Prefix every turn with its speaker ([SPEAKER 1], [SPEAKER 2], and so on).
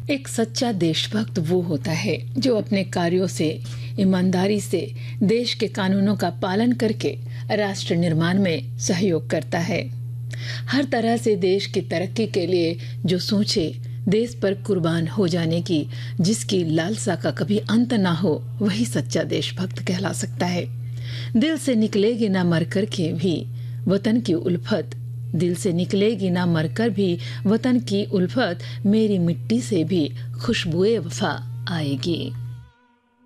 [SPEAKER 1] एक सच्चा देशभक्त वो होता है जो अपने कार्यों से, ईमानदारी से देश के कानूनों का पालन करके राष्ट्र निर्माण में सहयोग करता है। हर तरह से देश की तरक्की के लिए जो सोचे, देश पर कुर्बान हो जाने की जिसकी लालसा का कभी अंत ना हो, वही सच्चा देशभक्त कहला सकता है। दिल से निकलेगी ना मरकर के भी वतन की उल्फत, दिल से निकलेगी ना मरकर भी वतन की उल्फत, मेरी मिट्टी से भी खुशबुए वफा आएगी।